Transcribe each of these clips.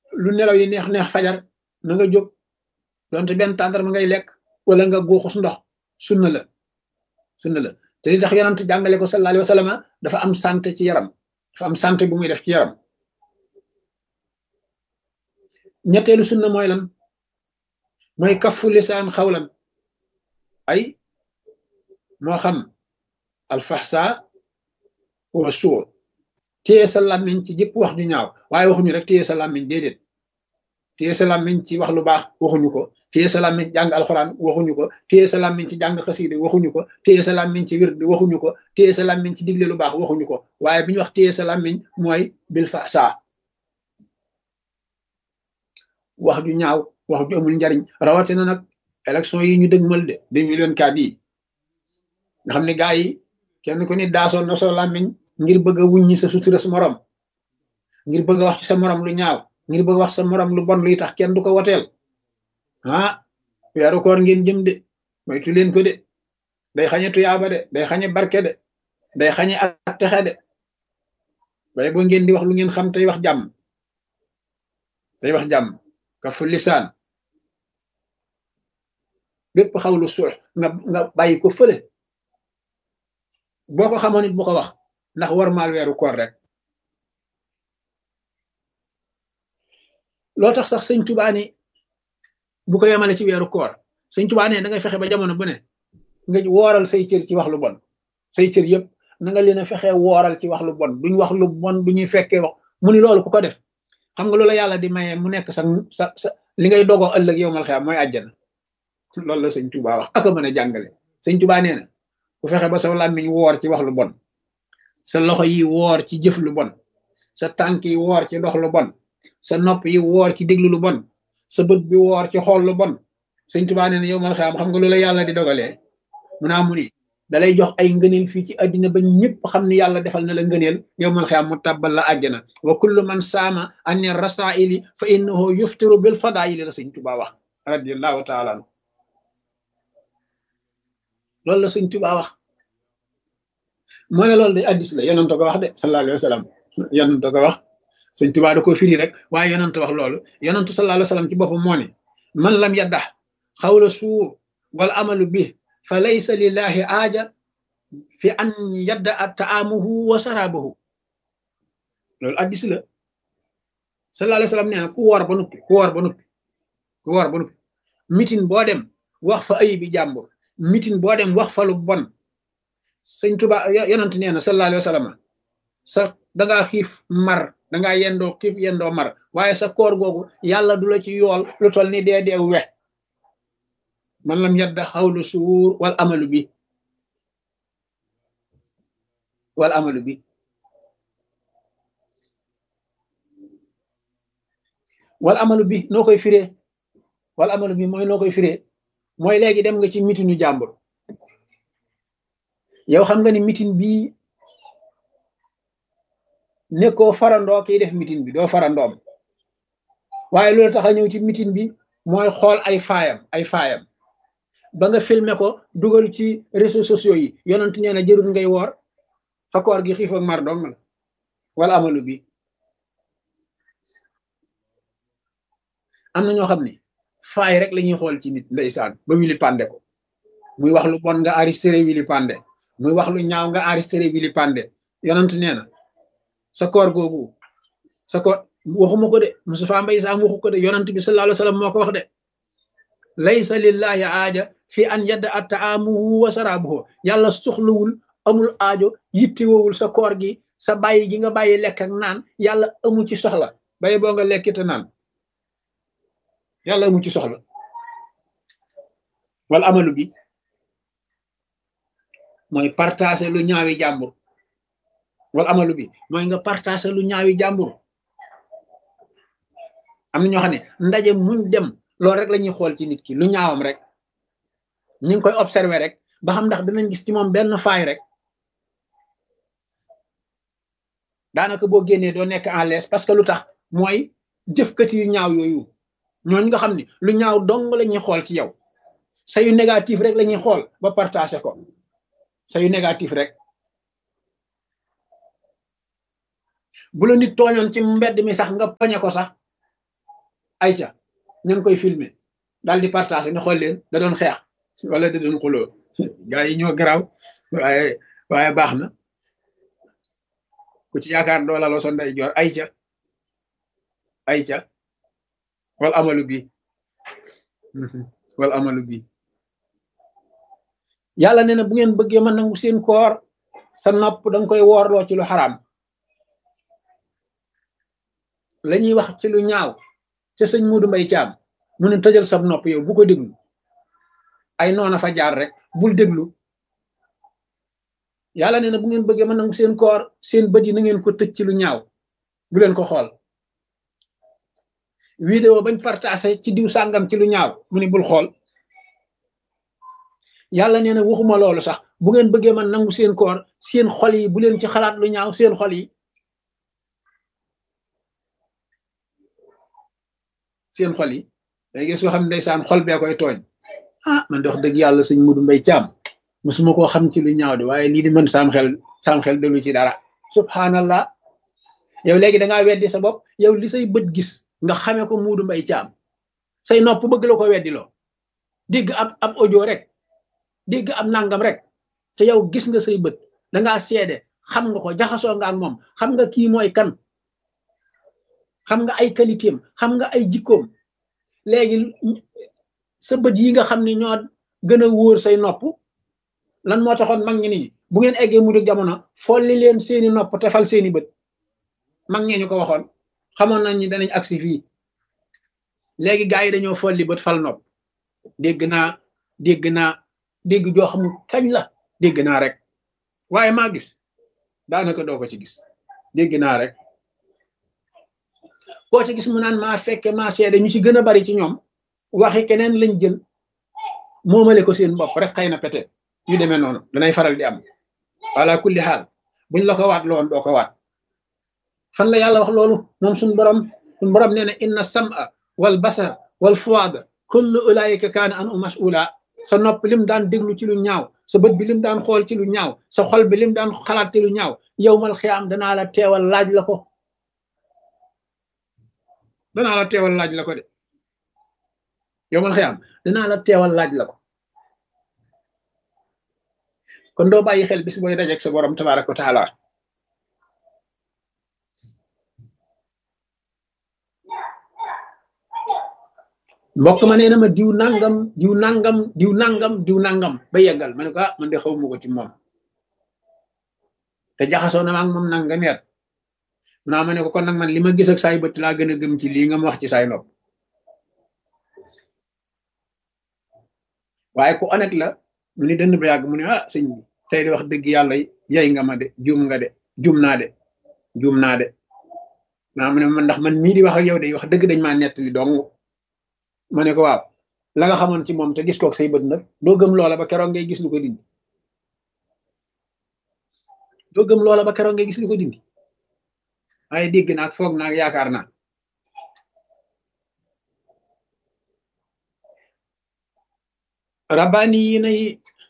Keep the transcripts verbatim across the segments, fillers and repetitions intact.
lu nelaw yi neex neex fajar na nga jóg donte benn tàndarma ngay lekk wala nga góoxus ndox sunna la sunna la te li tax yonent jàngale ko sallallahu alayhi wa sallam dafa am santé ci yaram dafa am santé bu muy def ci yaram. ñetteelu sunna mooy lan mooy kafu lisaan xawlan ay moo xam alfaxsa wa suur téye sa làmmiñ ci jëpp wax ju ñaaw waaye waxuñu rek téye sa làmmiñ déedéet téye sa làmmiñ ci wax lu baax waxuñu ko téye sa làmmiñ ci jàng alxuraan waxuñu ko téye sa làmmiñ ci jàng xasiide waxuñu ko téye sa làmmiñ ci wird waxuñu ko téye sa làmmiñ ci digle lu baax waxuñu ko waaye bi ñu wax téye sa làmmiñ mooy bil faxsa wax ju ñaaw wax ju amul njariñ rawatina nag élection yi ñu dëgmal de deux mille vingt-quatre yi nga xam ne gaa yi kenn ku ni daasoon na soo làmmiñ ngir bëgg a wuññi sa sutura sa morom ngir bëgg a wax ci sa morom lu ñaaw ngir bëgg a wax sa morom lu bon luy tax kenn du ko woteel ah weeru koor ngeen jëm de moytu leen ko de day xañe tuyaaba de day xañe barke de day xañe ak texe de waaye boo ngeen di wax lu ngeen xam tey wax jàmm tey wax jàmm kafu lisaan bépp xawlu suux nga nga bàyyi ko fële boo ko xamoon it bu ko wax ndax war maal weeru koor rek loo tax sax sëñ Tuubaa ni bu ko yemale ci weeru koor sëñ Tuubaa ne da ngay fexe ba jamono bu ne nga wooral say cër ci wax lu bon say cër yëpp na nga leen a fexe wooral ci wax lu bon duñ wax lu bon du ñuy fekkee wax mu ni loolu ku ko def xam nga loola yàlla di maye mu nekk sa sa sa li ngay dogoo ëllëg yow mal xeam mooy àjjana loolu la sëñ Tuubaa wax aka mën a jàngale sëñ Tuubaa nee na ku fexe ba sa làmmiñ woor ci wax lu bon sa loxo yi woor ci jëf lu bon sa tànk yi woor ci dox lu bon sa nopp yi woor ci déglu lu bon sa bët bi woor ci xool lu bon sëñ Tuubaa nee na yow mal xeam xam nga loola yàlla di dogalee mu naa mu ni dalay jox ay ngëneel fii ci àddina ba ñëpp xam ni yàlla defal na la ngëneel yow mal xeam mu tabbal la àjjana wa kullu man saama anni rasaili fa innahu yuftiru bil fadaili la sëñ Tuubaa wax radiallahu taala anhu loolu la sëñ Tuubaa wax moo ne loolu de addis la yonent ko wax de sallallahu alayhi wa sallam yonent ko wax sëñ Tuubaa da ko firi rek waaye yonent wax loolu yonent sallallahu alayhi wa sallam ci boppam moo ne man lam yaddax xawla suur wal amalu bi fa laysa lillahi aaja fi an yadda a taamuhu wa sarabahu loolu addis la sallallahu alayhi wa sallam nee na ku woor ba nuppi ku woor ba nuppi ku woor ba nuppi mitin boo dem wax fa ayibi jàmbur mitin boo dem wax fa lu bon sëñ Tuubaa yonent nee na sallallahu alayhi wa sallam sa dangaa xiif mar dangaa yendoo xiif yendoo mar waaye sa koor googu yàlla du la ci yool lu tol ni dee dee we man lam yadda xawlu suur wal amalu bi wal amalu bi wal amalu bi noo koy firee wal amalu bi mooy noo koy firee mooy léegi dem nga ci mitinu jàmbur yow xam nga ni mitin bii nekkoo farandoo kiy def mitin bi doo farandoom waaye loolu tax a ñëw ci mitin bi mooy xool ay faayam ay faayam ba nga filmer ko dugal ci réseaux sociaux yi yonent nee na jërul ngay woor sa koor gi xiif ak mar dong la wala amalu bi am na ñoo xam ne faay rek la ñuy xool ci nit ndeysaan ba wili pande ko muy wax lu bon nga enregistré wili pande muy wax lu ñaaw nga enregistré wili pande yonent nee na sa koor googu sa koor waxuma ko de Moustapha Mbaye Sam waxu ko de yonent bi sallallahu alayhi wa sallam moo ko wax de laysa lillahi aaja fi an yadda a taamuhu wa sarabuhu yàlla soxlawul amul aajo yittewowul sa koor gi sa bàyyi gi nga bàyyi lekk ak naan yàlla amu ci soxla bàyyi boo nga lekkite naan yàlla amu ci soxla wala amalu bi mooy partager lu ñaawi jàmbur wala amalu bi mooy nga partager lu ñaawi jàmbur am na ñoo xam ne ndaje muñ dem loolu rek la ñuy xool ci nit ki lu ñaawam rek ñu ngi koy observer rek ba xam ndax danañ gis ci moom benn faay rek daanaka boo génnee doo nekk en l'aise parce que lu tax mooy jëfkat yu ñaaw yooyu ñooñu nga xam ne lu ñaaw dong la ñuy xool ci yow sa yu négatif rek la ñuy xool ba partager ko sa yu négatif rek bu la nit tooñoon ci mbedd mi sax nga poñe ko sax ayca ña ngi koy filmer daal di partager ne xool leen da doon xeex wala da doon xuloo gaa yi ñoo garaaw waaye waaye baax na ku ci yaakaar doo laloo sa ndey joor ayca ayca wal amalu bi wal amalu bi yàlla nee na bu ngeen bëggee ma nangu seen koor sa nopp danga koy woorloo ci lu xaraam la ñuy wax ci lu ñaaw ca sëñ Muudu Mbay Caam mu ne tëjal sab nopp yow bu ko déglu ay noona fa jaar rek bul déglu yàlla nee na bu ngeen bëggee ma nangu seen koor seen bët yi na ngeen ko tëj ci lu ñaaw bu leen ko xool vidéo bañ partagé ci diw sàngam ci lu ñaaw mu ne bul xool yàlla nee na waxuma loolu sax bu ngeen bëggee man nangu seen koor seen xol yi bu leen ci xalaat lu ñaaw seen xol yi seen xol yi day gis yoo xam ne ndeysaan xol bee koy tooñ ah man de wax dëgg yàlla sëñ Mudu Mbay Caam musuma koo xam ci lu ñaaw de waaye lii di mën saam xel saam xel delu ci dara subhanallah yow léegi dangaa weddi sa bopp yow li say bët gis nga xamee ko Mudu Mbay Caam say nopp bëgg la ko weddiloo dégg ab ab audio rek dégg ab nangam rek te yow gis nga say bët dangaa seede xam nga ko jaxasoo nga ak moom xam nga kii mooy kan xam nga ay qualité am xam nga ay jikkoom léegi sa bët yi nga xam ne ñoo gën a wóor say nopp lan moo taxoon mag ñi nii bu ngeen eggee mujj jamono folli leen seeni nopp te fal seeni bët mag ñee ñu ko waxoon xamoon nañ ni danañ agsi fii léegi gaa yi dañoo folli bët fal nopp dégg naa dégg naa dégg joo xamul kañ la dégg naa rek waaye maa gis daanaka doo ko ci gis dégg naa rek koo ci gis mu naan maa fekke maa seede ñu ci gën a bari ci ñoom waxi keneen lañ jël moomale ko seen bopp rek xëy na peut-être yu demee noonu danay faral di am wala kulli xaal buñ la ko waat loon doo ko waat fan la yàlla wax loolu moom suñ borom suñ borom nee na inna sam'a wal basar wal fuada kullu ulaika kaana an u mas'ula sa nopp lim daan déglu ci lu ñaaw sa bët bi lim daan xool ci lu ñaaw sa xol bi lim daan xalaat ci lu ñaaw yowmal xiyaam danaa la teewal laaj la ko danaa la teewal laaj la ko de yowmal xiyaam danaa la teewal laaj la ko kon doo bàyyi xel bis booy dajeek sa borom tabaaraka wa taala mbokk ma nee na ma diw nangam diw nangam diw nangam diw nangam ba yeggal ma ne ko ah man de xaw ma ko ci moom te jaxasoo na ma ak moom nag nga neet naa ma ne ko kon nag man li ma gis ak saay bët laa gën a gëm ci lii nga ma wax ci saay nopp waaye ku honnête la mu ni dënd ba yàgg mu ne ah sëñ bi tey di wax dëgg yàlla yey nga ma de juum nga de juum naa de juum naa de naa mu ne man ndax man mii di wax ak yow day wax dëgg dañ maa nettali dong ma ne ko waaw la nga xamoon ci moom te gis kook say bët nag doo gëm loola ba keroog ngay gis lu ko dindi doo gëm loola ba keroog ngay gis lu ko dindi waaye dégg naag foog naag yaakaar naa rabbaani yi nay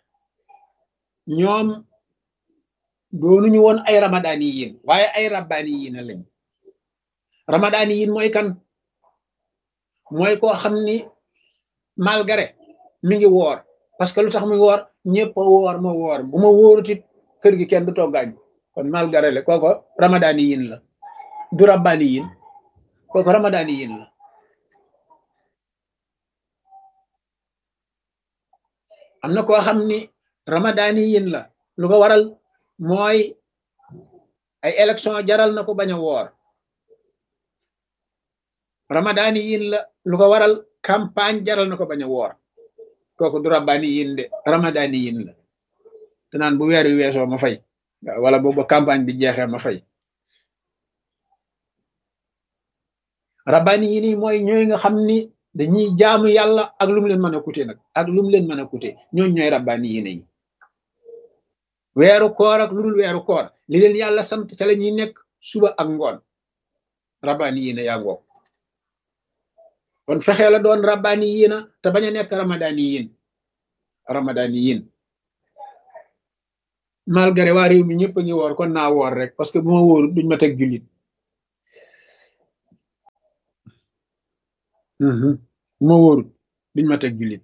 ñoom doonuñu woon ay ramadaani yiin waaye ay rabbaani yi na lañ ramadaani yiin mooy kan mooy koo xam ni malgré mi ngi woor parce que lu tax muy woor ñëpp a woor ma woor bu ma wóorutit kër gi kenn du toggaañ kon malgré le kooko ramadaani yin la du rabbaani yin kooko ramadaani yin la am na koo xam ni ramadaani yin la lu ko waral mooy ay élection jaral na ko bañ a woor ramadaani yin la lu ko waral campagne jaral na ko bañ a woor kooku du rabbaani yin de ramadaani yin la te naan bu weer wi weesoo ma fay wala boobu campagne bi jeexee ma fay rabbaani yin yi mooy ñooy nga xam ni dañuy jaamu yàlla ak lu mu leen mën a coûter nag ak lu mu leen mën a coûter ñooñ ñooy rabbaani yin yi weeru koor ak lu dul weeru koor li leen yàlla sant ca la ñuy nekk suba ak ngoon rabbaani yin yaa ngoog kon fexee la doon rabbaani yéena te bañ a nekk ramadaani yéen ramadaani yéen malgré waa réew mi ñëpp a ngi woor kon naa woor rek parce que bu ma wóoru duñ ma teg jullit Mhm. moo wóorut duñ ma teg jullit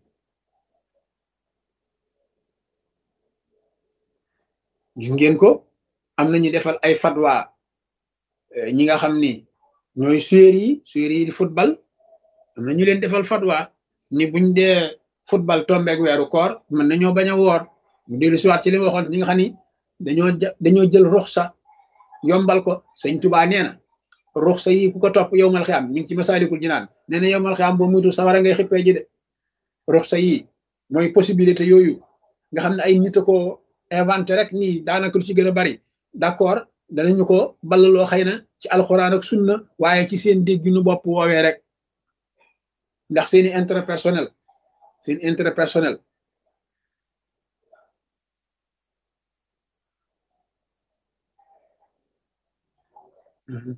gis ngeen ko am na ñu defal ay fatwa eh, ñi nga xam ni ñooy suyéer yi suyéer yi di football am na ñu leen defal fatwa ni buñ dee football tombeeg weeru koor mën nañoo bañ a woor mu dellu siwaat ci li ma waxoon ñi nga xam ni dañoo ja- dañoo jël ruxsa yombal ko sëñ Tubaa nee na ruxsa yi ku ko topp yow mal xiyaam ñu ngi ci masaalikul jinaan nee na yow mal xiyaam boo muytu sawara ngay xippee ji de ruxsa yi mooy possibilité yooyu nga xam ne ay nit a ko inventé rek nii daanaka lu ci gën a bari d'accord danañu ko ballaloo xëy na ci alxuraan ak sunna waaye ci seen dégginu bopp woowee rek ndax seeni intérêt personnel seen intérêt personnel Mhm.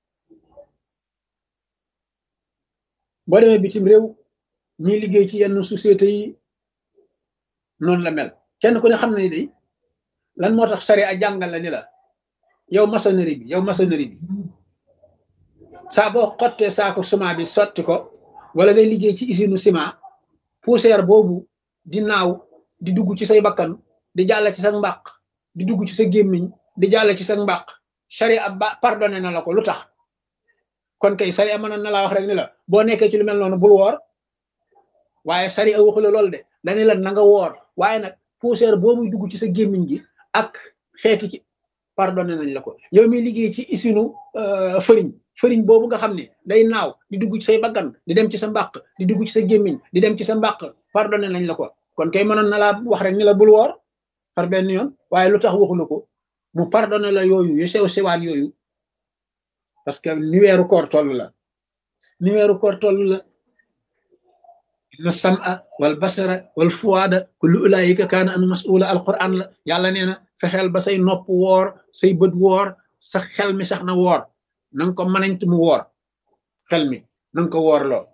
boo demee bitim réew ñiy liggéey ci yenn société yi noonu la mel kenn ku ne xam na ni day lan moo tax sari a jàngal la ni la yow maçonnerie bi yow maçonnerie bi saa boo xottee saako ciment bi sotti ko wala ngay liggéey ci usine ciment poussière boobu di naaw di dugg ci say bakkan di jàll ci sa mbàq di dugg ci sa gémmiñ di jàll ci sa mbàq sari a ba pardonné na la ko lu tax kon kay sari a mënoon na laa wax rek ni la boo nekkee ci lu mel noonu bul woor waaye sari a waxu la loolu de dañu la na nga woor waaye nag poussière boobu dugg ci sa gémmiñ gi ak xeeti ci pardonné nañ la ko yow mi liggéey ci isinu fëriñ fëriñ boobu nga xam ne day naaw di dugg ci say baggan di dem ci sa mbàq di dugg ci sa gémmiñ di dem ci sa mbàq pardonné nañ la ko kon kay mënoon na laa wax rek ni la bul woor par benn yoon waaye lu tax waxu la ko mu pardonné la yooyu yu sew sewaan yooyu parce que ni weeru koor toll la ni weeru koor toll la inna sam'a wal basara wal fuwaada kullu ulaayika kaana anu mas'uula alquran la yàlla nee na fexeel ba say nopp woor say bët woor sa xel mi sax na woor na nga ko mënañt mu woor xel mi na nga ko woor lool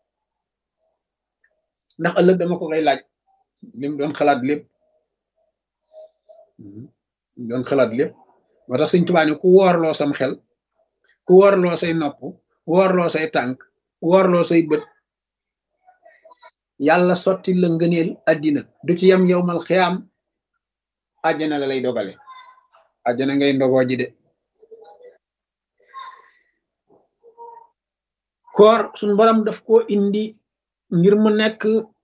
ndax ëllëg dama ko koy laaj li mu doon xalaat lépp doon xalaat lépp moo tax Sëñ Tuubaa ne ku woorloo sam xel ku woorloo say nopp woorloo say tànk woorloo say bët yàlla sotti la ngëneel addina du ci yem yow mal xiyaam àjjana la lay dogale àjjana ngay ndogoo ji de koor suñ borom daf ko indi ngir mu nekk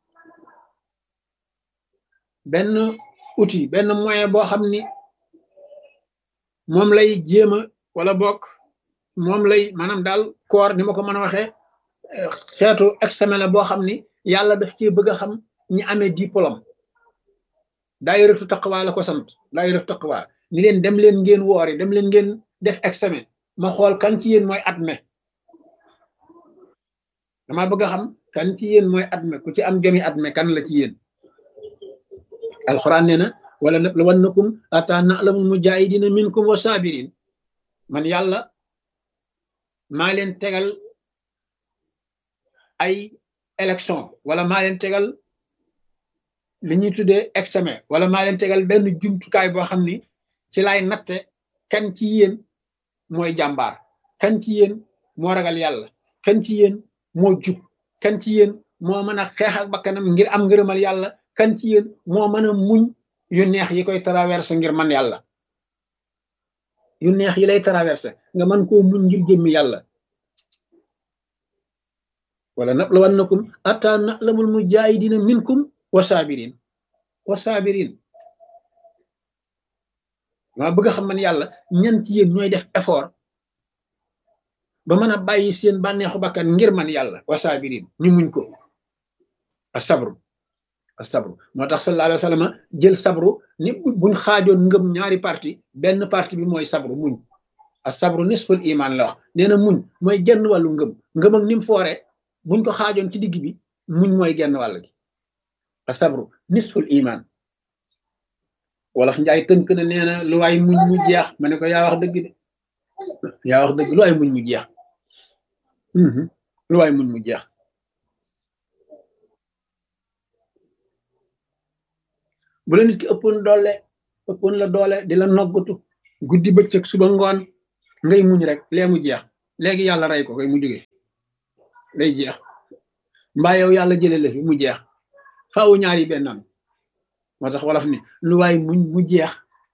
benn outil benn moyen boo xam ni moom lay jéema wala bokk moom lay maanaam daal koor ni ma ko mën a waxee xeetu examen la boo xam ni yàlla daf ci bëgg a xam ñi amee diplôme daayiratu taqwa la ko sant daayiratu taqwa ni leen dem leen ngeen woori dem leen ngeen def examen ma xool kan ci yéen mooy adme dama bëgg a xam kan ci yéen mooy adme ku ci am jomi adme kan la ci yéen alquran nee na wala nabluwannakum ata na'lamul mujahidina minkum wa sabirin man yàlla maa leen tegal ay élection wala maa leen tegal li ñuy tuddee examen wala maa leen tegal benn jumtukaay boo xam ni ci laay natte kan ci yéen mooy jàmbaar kan ci yéen moo ragal yàlla kan ci yéen moo jub kan ci yéen moo mën a xeex ak bakkanam ngir am ngërëmal yàlla kan ci yéen moo mën a muñ yu neex yi koy traversé ngir man yàlla yu neex yi lay traversé nga mën koo muñ ngir jëmmi yàlla wala nabluwannakum atta na'lamul mujahidina minkum wa sabirin wa sabirin maa bëgg a xam man yàlla ñan ci yéen ñooy def effort ba mën a bàyyi seen bànneexu bakkan ngir man yàlla wa sabirin ñu muñ ko a sabru a sabru moo tax sallallahu alayhi wa sallam jël sabru ni buñ xaajoon ngëm ñaari parti benn parti bi mooy sabru muñ a sabru nisful iman la wax nee na muñ mooy genn wàllu ngëm ngëm ak ni mu foore buñ ko xaajoon ci digg bi muñ mooy genn wàll gi a sabru nisful iman wolof njaay tënk na nee na lu waay muñ mu jeex ma ne ko yaa wax dëgg de yaa wax dëgg lu waay muñ mu jeex lu waay muñ mu jeex bu la nit ki ëppoon doole ëppoon la doole di la noggatu guddi bëccëg suba ngoon ngay muñ rek lee mu jeex léegi yàlla rey ko koy mu jóge lay jeex mbaa yow yàlla jëlee la fi mu jeex faaw ñaar yi benn am moo tax wolof ni lu waay muñ mu jeex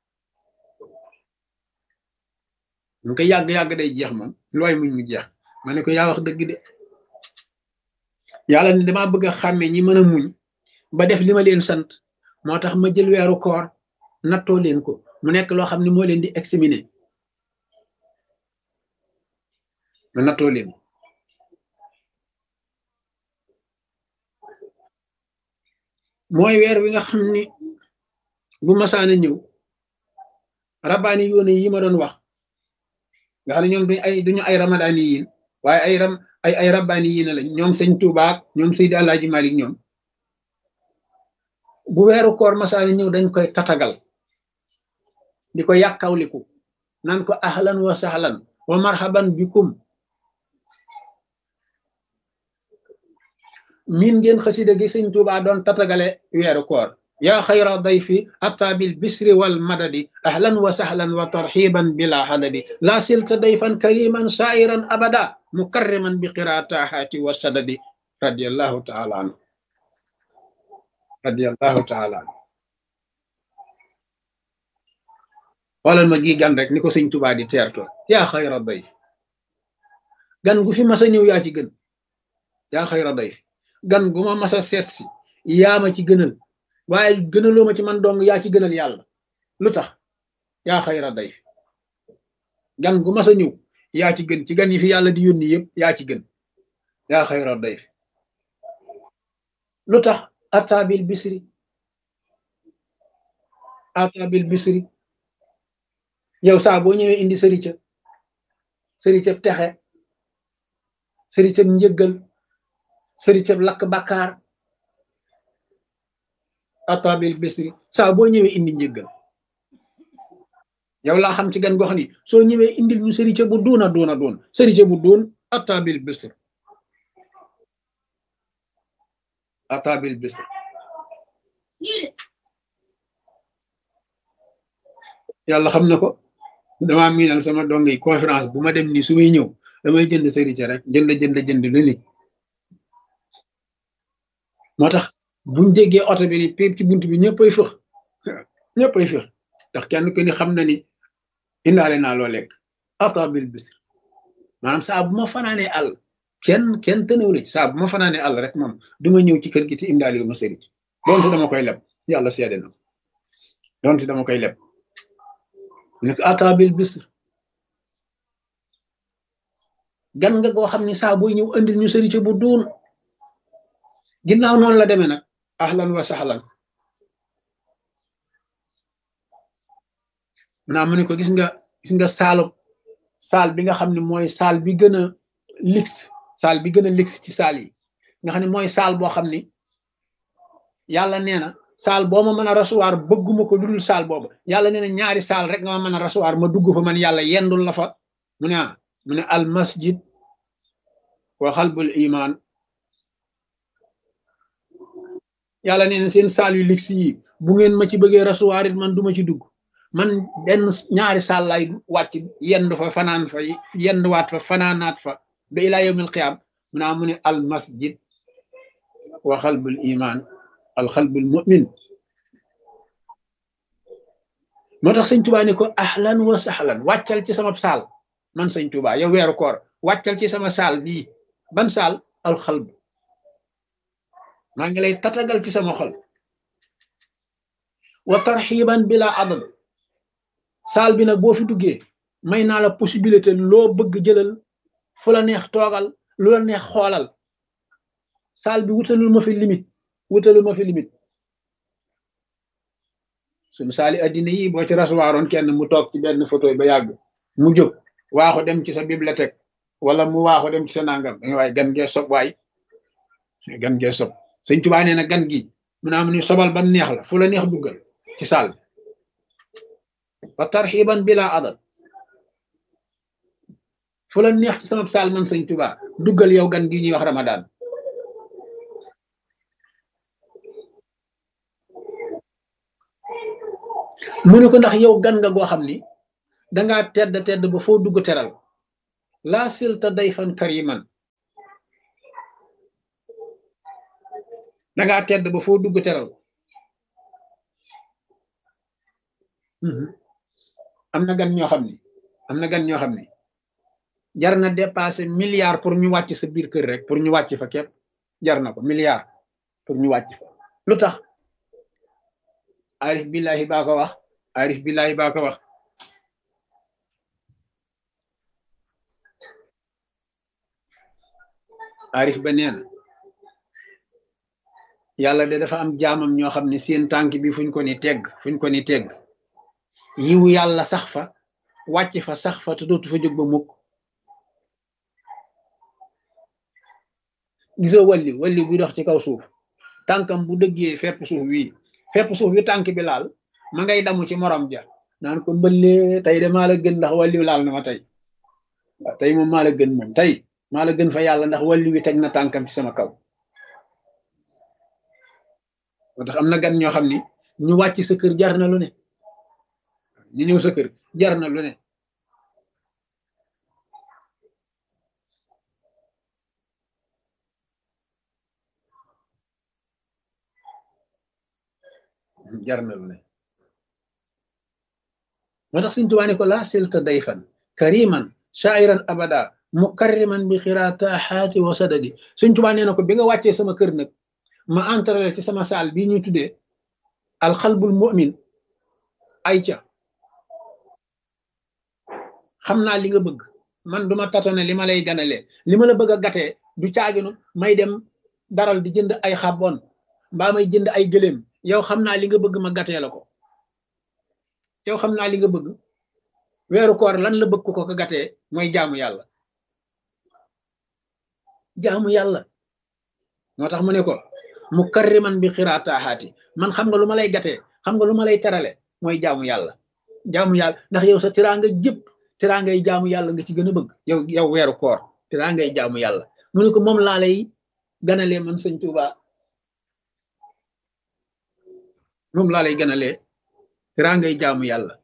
mu ko yàgg-yàgg day jeex moom lu waay muñ mu jeex ma ne ko yaa wax dëgg de yàlla ni damaa bëgg a xàmme ñi mën a muñ ba def li ma leen sant moo tax ma jël weeru koor nattoo leen ko mu nekk loo xam ne moo leen di examiner ma nattoo leen mooy weer wi nga xam ni bu masaana ñëw rabbaani yoone yi ma doon wax nga xam ne ñoom duñ ay duñu ay ramadaani yiin waaye ay ram ay ay rabbaani yiin lañ ñoom sëñ Tuubaa ñoom Seydi Alaaji Malik ñoom bu weeru koor masaana ñëw dañ koy tatagal di ko yàkkawliku naan ko ahlan wa sahlan wa marhaban bikum miin ngeen xasida gi sëñ Tuubaa doon tatagale weeru koor yaa xayra dayfi ataa bil bisri wal madadi ahlan wa sahlan wa tarxiban bila hadadi laa silta dayfan kariman sairan abada mukarriman bi qiraatahaati wa sadadi radiallahu taala anhu radiallahu taala anhu xoolal ma gi gan rek ni ko sëñ Tuubaa di teertoo yaa xayra dayfi gan gu fi mas a ñëw yaa ci gën yaa xayra dayfi gan gu ma mas a seet si yaa ma ci gënal waaye gënaloo ma ci man dong yaa ci gënal yàlla lu tax yaa xayra dayfi gan gu mas a ñëw yaa ci gën ci gan yi fi yàlla di yónni yëpp yaa ci gën yaa xayra dayfi lu tax ataabil bisri ataabil bisri yow saa boo ñëwee indi sërica sëricab texe sëricab njëggal sëricab lakk bàkkaar atabil bisri saa boo ñëwee indi njëggal yow laa xam ci gan gox ni soo ñëwee indil ñu sërica bu duuna duuna duun sërica bu duun atabil bisri atabil bisri yàlla xam na ko damaa miinal sama dong yi conférence bu ma dem nii su may ñëw damay jënd sërica rek jënd jënd jënd lu ni moo tax buñ déggee oto bi ni péep ci bunt bi ñëppay fëx ñëppay fëx ndax kenn ko ni xam na ni indaale naa loo lekk atabil bisr maanaam saa bu ma fanaanee àll kenn kenn tënew la ci saa bu ma fanaanee àll rek moom duma ñëw ci kër gi te indaale wu ma sëric doonte dama koy leb yàlla seede na doonte dama koy leb nekk atabil bisr gan nga goo xam ni saa booy ñëw andil ñu sëric bu duun ginnaaw noonu la demee nag ahlan wa sahlan maanaam mu ne ko gis nga gis nga saalu saal bi nga xam ne mooy saal bi gën a luxe saal bi gën a luxe ci saal yi nga xam ne mooy saal boo xam ni yàlla nee na saal boo ma mën a rasuwaar bëgguma ko dudul saal boobu yàlla nee na ñaari saal rek nga ma mën a rasuwaar ma dugg fa man yàlla yendul la fa mu ne ah mu ne al masjid wa xalbul iman yàlla nee na seen saal yu luxe yi bu ngeen ma ci bëggee rasuwaar it man duma ci dugg man benn ñaari saal lay wàcc yend fa fanaan fa yend waat fa fanaanaat fa ba ilaa yawmil qiyaam mu naa mu ne al masjid wa xalbul iman al xalbul mu'min moo tax sëñ Tuubaa ne ko ahlan wa sahlan wàccal ci sama saal man sëñ Tuubaa yow weeru koor wàccal ci sama saal bii ban saal al xalb maa ngi lay tatagal ci sama xol wa tarxiban bila adad saal bi nag boo fi duggee may naa la possibilité loo bëgg jëlal fu la neex toogal lu la neex xoolal saal bi wutalul ma fi limite wutalul ma fi limite suñu saali addina yi boo ci rasuwaaroon kenn mu toog ci benn photo ba yàgg mu jóg waaxu dem ci sa bibliothèque wala mu waaxu dem ci sa nangam da nga waaye gan gee sob waay gan gee sob sëñ Tuubaa nee na gan gi mu naa mu ni sobal bam neex la fu la neex duggal ci saal bi wa tarxiban bila adad fu la neex ci sama saal man sëñ Tuubaa duggal yow gan gi ñuy wax Ramadan mu ne ko ndax yow gan nga goo xam ni dangaa tedd tedd ba foo dugg teral laa silta dayfan kariman da ngaa tedd ba foo dugg teral. am na gan ñoo xam ni am na gan ñoo xam ni jar na dépassé milliard pour ñu wàcc sa biir kër rek pour ñu wàcc fa képp jar na ko milliard pour ñu wàcc fa lu tax arif billahi baa ko wax arif billahi baa ko wax arif ba nee na yàlla de dafa am jaamam ñoo xam ne seen tànk bi fuñ ko ni tegg fuñ ko ni tegg yiwu yàlla sax fa wàcc fa sax fa te dootu fa jóg ba mukk gisoo walli walli buy dox ci kaw suuf tànkam bu dëggee fepp suuf wii fepp suuf wi tànk bi laal ma ngay damu ci morom ja naan ko mbëllee tey de maa la gën ndax walli laal na ma tey waaw tey moom maa la gën moom tey maa la gën fa yàlla ndax walli wi teg na tànkam ci sama kaw moo tax am na gan ñoo xam ni ñu wàcc sa kër jar na lu ne ñu ñëw sa kër jar na lu ne jar na lu ne moo tax Sëñ Tuubaa ne ko laa silta dayfan kariman shairan abada mukarriman bi xiraataxaati wa sadadi Sëñ Tuubaa nee na ko bi nga wàccee sama kër nag ma entrale ci sama saal bii ñuy tuddee alxalbul mu'min ay ca xam naa li nga bëgg man duma tatone li ma lay ganalee li ma la bëgg a gatee du caaginu may dem daral di jënd ay xabon mbaa may jënd ay gëléem yow xam naa li nga bëgg ma gatee la ko yow xam naa li nga bëgg weeru koor lan la bëgg ko ko gatee mooy jaamu yàlla jaamu yàlla moo tax mu ne ko mu karriman bi xiraataaxaati man xam nga lu ma lay gatee xam nga lu ma lay terale mooy jaamu yàlla jaamu yàlla ndax yow sa tiraanga jëpp tiraangay jaamu yàlla nga ci gën a bëgg yow yow weeru koor tiraangay jaamu yàlla mu ne ko moom laa lay ganalee man Sëñ Tuubaa moom laa lay ganalee tiraangay jaamu yàlla